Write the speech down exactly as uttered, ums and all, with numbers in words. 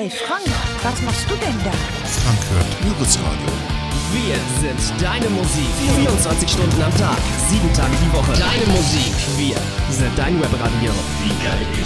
Hey Frank, was machst du denn da? Frank hört Übelsradio. Wir sind deine Musik. vierundzwanzig Stunden am Tag, sieben Tage die Woche. Deine Musik. Wir sind dein Webradio. Wie geil ist